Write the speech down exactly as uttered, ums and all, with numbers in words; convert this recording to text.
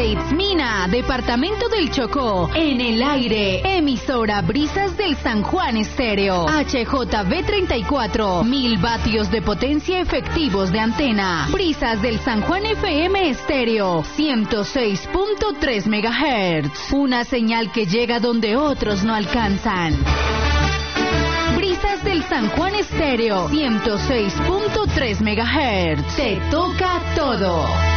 Itzmina, departamento del Chocó. En el aire, emisora Brisas del San Juan Estéreo. H J V treinta y cuatro, mil vatios de potencia efectivos de antena. Brisas del San Juan F M Estéreo, ciento seis punto tres megahertz. Una señal que llega donde otros no alcanzan. Brisas del San Juan Estéreo, ciento seis punto tres megahertz. Te toca todo.